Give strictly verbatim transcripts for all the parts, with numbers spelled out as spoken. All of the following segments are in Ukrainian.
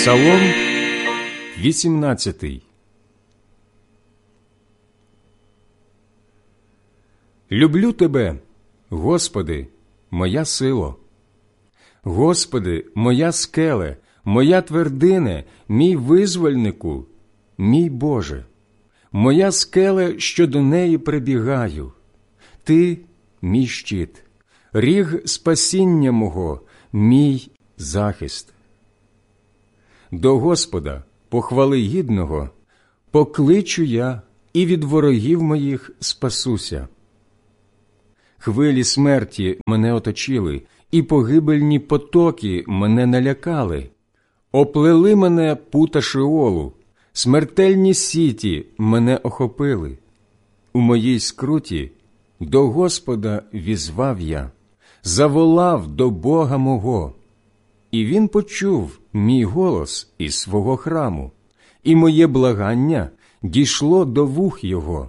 Псалом вісімнадцятий. Люблю Тебе, Господи, моя сило. Господи, моя скеле, моя твердине, мій визвольнику, мій Боже, моя скеле, що до неї прибігаю. Ти – мій щит, ріг спасіння мого, мій захист. До Господа, похвали гідного, покличу я, і від ворогів моїх спасуся. Хвилі смерті мене оточили, і погибельні потоки мене налякали. Оплели мене пута Шеолу, смертельні сіті мене охопили. У моїй скруті до Господа візвав я, заволав до Бога мого. І Він почув мій голос із свого храму, і моє благання дійшло до вух Його.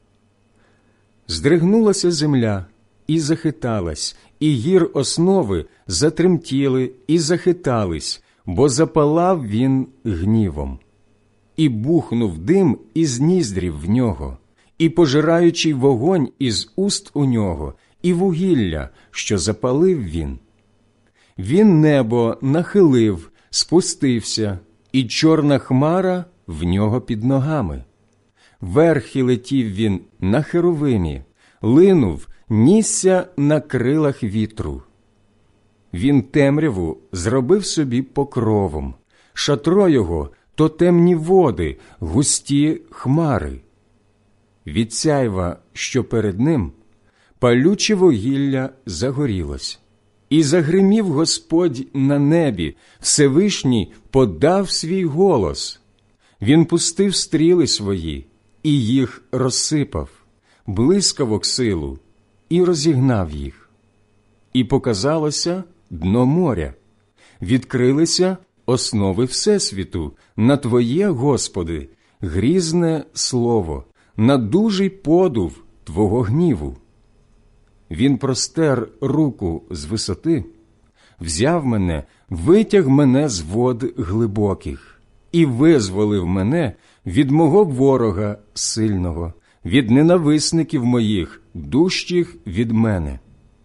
Здригнулася земля і захиталась, і гір основи затремтіли і захитались, бо запалав він гнівом. І бухнув дим із ніздрів в нього, і пожираючий вогонь із уст у нього, і вугілля, що запалив він. Він небо нахилив, спустився, і чорна хмара в нього під ногами. Верхи летів він на херовимі, линув, нісся на крилах вітру. Він темряву зробив собі покровом, шатро його – то темні води, густі хмари. Від сяйва, що перед ним, палюче вугілля загорілось. І загримів Господь на небі, Всевишній подав свій голос. Він пустив стріли свої, і їх розсипав, блискавок силу, і розігнав їх. І показалося дно моря, відкрилися основи Всесвіту на Твоє, Господи, грізне слово, на дужий подув Твого гніву. Він простер руку з висоти, взяв мене, витяг мене з вод глибоких і визволив мене від мого ворога сильного, від ненависників моїх, дужчих від мене.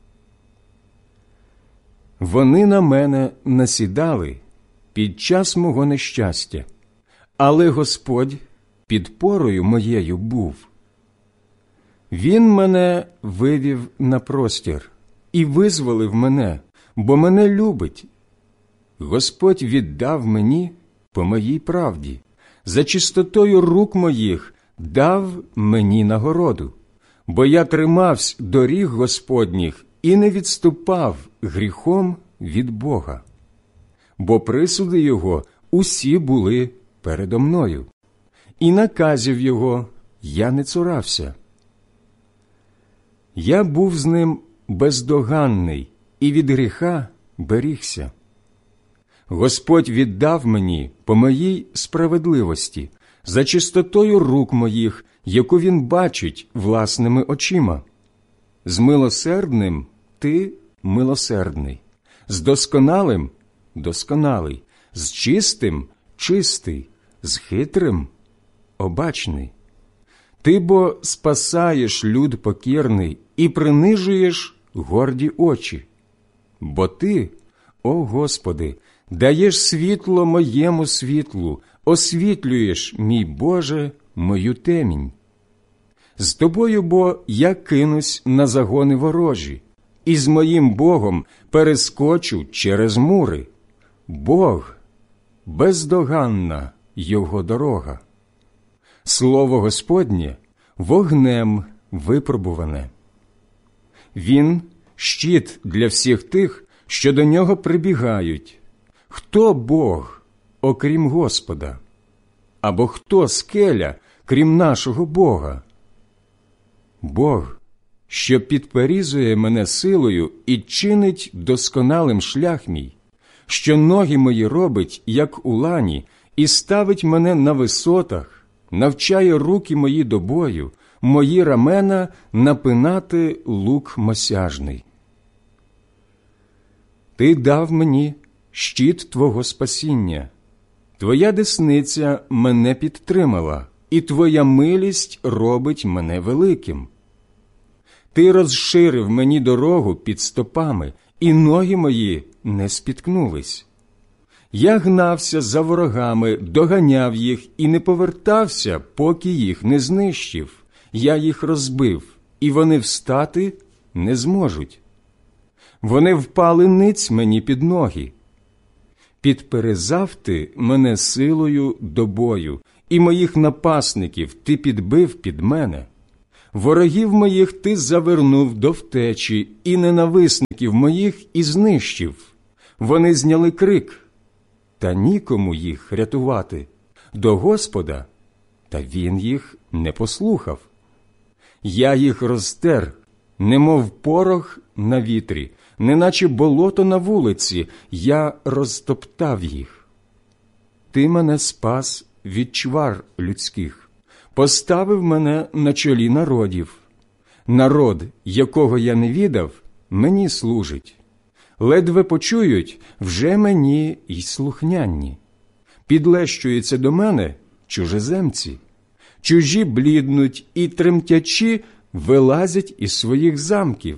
Вони на мене насідали під час мого нещастя, але Господь підпорою моєю був. Він мене вивів на простір і визволив мене, бо мене любить. Господь віддав мені по моїй правді, за чистотою рук моїх дав мені нагороду, бо я тримавсь доріг Господніх і не відступав гріхом від Бога. Бо присуди Його усі були передо мною, і наказів Його я не цурався. Я був з ним бездоганний і від гріха берігся. Господь віддав мені по моїй справедливості, за чистотою рук моїх, яку він бачить власними очима. З милосердним ти милосердний, з досконалим досконалий, з чистим чистий, з хитрим обачний. Ти бо спасаєш люд покірний і принижуєш горді очі. Бо ти, о Господи, даєш світло моєму світлу, освітлюєш, мій Боже, мою темінь. З тобою бо я кинусь на загони ворожі, і з моїм Богом перескочу через мури. Бог – бездоганна його дорога. Слово Господнє вогнем випробуване. Він – щит для всіх тих, що до нього прибігають. Хто Бог, окрім Господа? Або хто скеля, крім нашого Бога? Бог, що підперізує мене силою і чинить досконалим шлях мій, що ноги мої робить, як у лані, і ставить мене на висотах, навчає руки мої до бою, мої рамена напинати лук мосяжний. Ти дав мені щит Твого спасіння, Твоя десниця мене підтримала, і Твоя милість робить мене великим. Ти розширив мені дорогу під стопами, і ноги мої не спіткнулись. Я гнався за ворогами, доганяв їх і не повертався, поки їх не знищив. Я їх розбив, і вони встати не зможуть. Вони впали ниць мені під ноги. Підперезав ти мене силою до бою, і моїх напасників ти підбив під мене. Ворогів моїх ти завернув до втечі, і ненависників моїх і знищив. Вони зняли крик, та нікому їх рятувати, до Господа, та Він їх не послухав. Я їх розтер, немов порох на вітрі, неначе болото на вулиці, я розтоптав їх. Ти мене спас від чвар людських, поставив мене на чолі народів. Народ, якого я не відав, мені служить. Ледве почують, вже мені й слухняні. Підлещуються до мене чужеземці. Чужі бліднуть і тремтячі вилазять із своїх замків.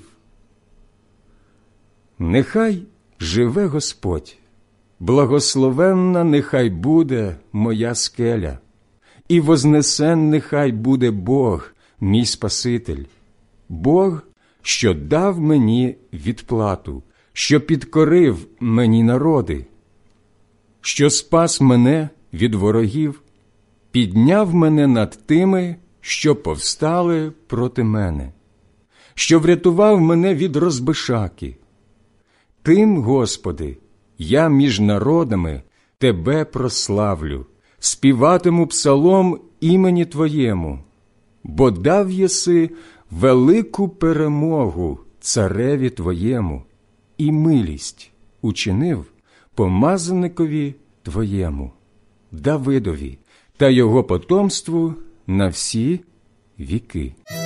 Нехай живе Господь, благословенна нехай буде моя скеля, і вознесен нехай буде Бог, мій Спаситель, Бог, що дав мені відплату, що підкорив мені народи, що спас мене від ворогів, підняв мене над тими, що повстали проти мене, що врятував мене від розбишаки. Тим, Господи, я між народами Тебе прославлю, співатиму псалом імені Твоєму, бо дав єси велику перемогу цареві Твоєму і милість учинив помазаникові Твоєму, Давидові та його потомству на всі віки.